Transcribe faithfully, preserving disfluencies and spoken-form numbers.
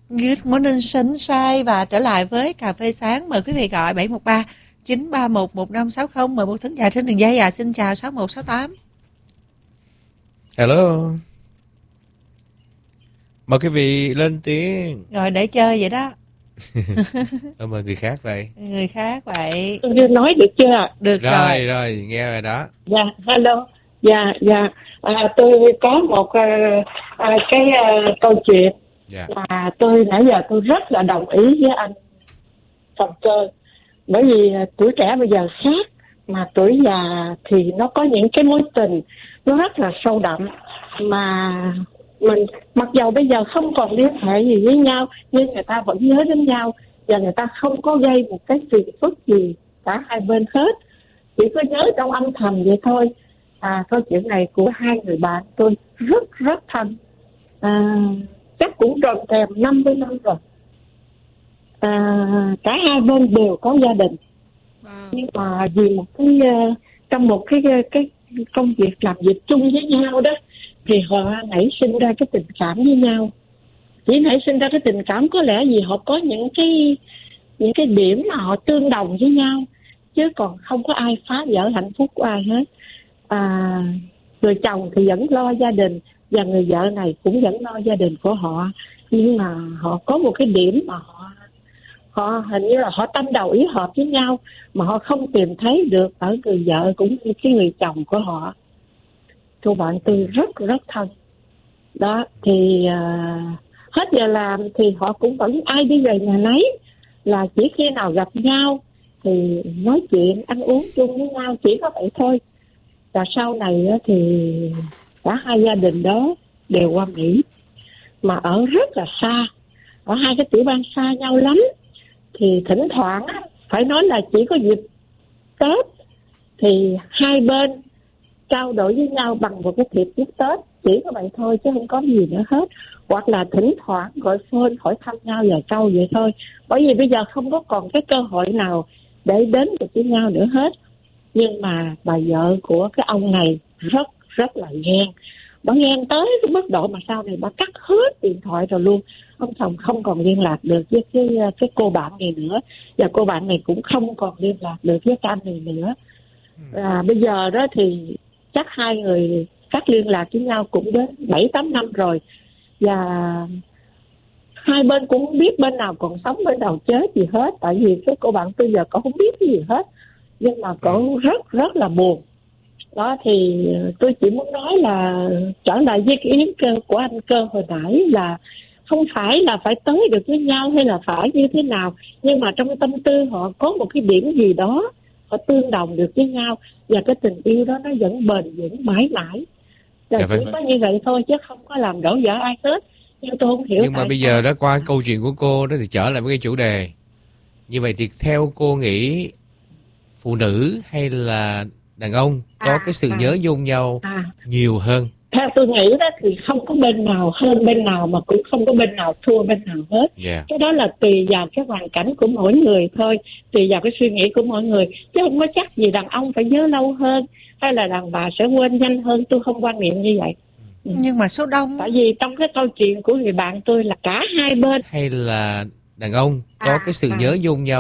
Good morning sunshine, và trở lại với cà phê sáng. Mời quý vị gọi bảy một ba chín ba một một năm sáu không. Mời một thính giả trên đường dây. À, xin chào sáu một sáu tám. Hello. Mời quý vị lên tiếng. Rồi để chơi vậy đó. Tôi mời người khác vậy. Người khác vậy. Tôi nói được chưa? Được rồi. Rồi, rồi, nghe rồi đó. Dạ, hello. Dạ, dạ. À, tôi có một uh, uh, cái uh, câu chuyện Dạ. mà tôi nãy giờ tôi rất là đồng ý với anh Trọng Cơ. Bởi vì uh, tuổi trẻ bây giờ khác, mà tuổi già thì nó có những cái mối tình nó rất là sâu đậm, mà mình mặc dầu bây giờ không còn liên hệ gì với nhau nhưng người ta vẫn nhớ đến nhau, và người ta không có gây một cái phiền phức gì cả hai bên hết, chỉ có nhớ trong âm thầm vậy thôi. À, câu chuyện này của hai người bạn tôi rất rất thân, à, chắc cũng tròn kèm năm mươi năm rồi. À, cả hai bên đều có gia đình, wow. Nhưng mà vì một cái uh, trong một cái cái công việc làm việc chung với nhau đó, thì họ nảy sinh ra cái tình cảm với nhau. Chỉ nảy sinh ra cái tình cảm có lẽ vì họ có những cái những cái điểm mà họ tương đồng với nhau, chứ còn không có ai phá vỡ hạnh phúc của ai hết. À, người chồng thì vẫn lo gia đình, và người vợ này cũng vẫn lo gia đình của họ, nhưng mà họ có một cái điểm mà họ họ hình như là họ tâm đầu ý hợp với nhau, mà họ không tìm thấy được ở người vợ cũng như cái người chồng của họ. Cô bạn tôi rất rất thân đó, thì uh, hết giờ làm thì họ cũng vẫn ai đi về nhà nấy, là chỉ khi nào gặp nhau thì nói chuyện ăn uống chung với nhau, chỉ có vậy thôi. Và sau này thì cả hai gia đình đó đều qua Mỹ, mà ở rất là xa, ở hai cái tiểu bang xa nhau lắm. Thì thỉnh thoảng phải nói là chỉ có dịp Tết thì hai bên trao đổi với nhau bằng một cái thiệp chúc Tết, chỉ có vậy thôi chứ không có gì nữa hết. Hoặc là thỉnh thoảng gọi phone hỏi thăm nhau vài câu vậy thôi, bởi vì bây giờ không có còn cái cơ hội nào để đến được với nhau nữa hết. Nhưng mà bà vợ của cái ông này rất rất là ghen. Bà ghen tới cái mức độ mà sau này bà cắt hết điện thoại rồi luôn. Ông chồng không còn liên lạc được với cái, cái cô bạn này nữa, và cô bạn này cũng không còn liên lạc được với cái anh này nữa. À, bây giờ đó thì chắc hai người cắt liên lạc với nhau cũng đến bảy tám năm rồi, và hai bên cũng không biết bên nào còn sống bên nào chết gì hết. Tại vì cái cô bạn tôi giờ cô không biết cái gì hết, nhưng mà cô rất rất là buồn đó. Thì tôi chỉ muốn nói là trở lại với cái ý cơ của anh Cơ hồi nãy, là không phải là phải tới được với nhau hay là phải như thế nào, nhưng mà trong tâm tư họ có một cái điểm gì đó họ tương đồng được với nhau, và cái tình yêu đó nó vẫn bền vững mãi mãi. Rồi chỉ có như vậy thôi chứ không có làm đổ vỡ ai hết. Nhưng tôi không hiểu. Nhưng mà bây giờ đó, qua câu chuyện của cô đó thì trở lại với cái chủ đề. Như vậy thì theo cô nghĩ phụ nữ hay là đàn ông có à, cái sự à, nhớ nhung nhau à. nhiều hơn? Theo tôi nghĩ đó thì không có bên nào hơn bên nào, mà cũng không có bên nào thua bên nào hết. Yeah. Cái đó là tùy vào cái hoàn cảnh của mỗi người thôi, tùy vào cái suy nghĩ của mỗi người, chứ không có chắc gì đàn ông phải nhớ lâu hơn hay là đàn bà sẽ quên nhanh hơn. Tôi không quan niệm như vậy. Ừ. Nhưng mà số đông, tại vì trong cái câu chuyện của người bạn tôi là cả hai bên hay là đàn ông có à, cái sự à. nhớ nhung nhau